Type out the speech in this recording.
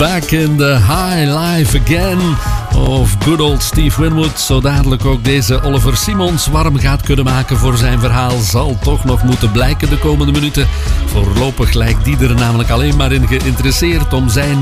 Back in the high life again of good old Steve Winwood. Zo dadelijk ook deze Oliver Simons warm gaat kunnen maken voor zijn verhaal zal toch nog moeten blijken de komende minuten. Voorlopig lijkt die er namelijk alleen maar in geïnteresseerd om zijn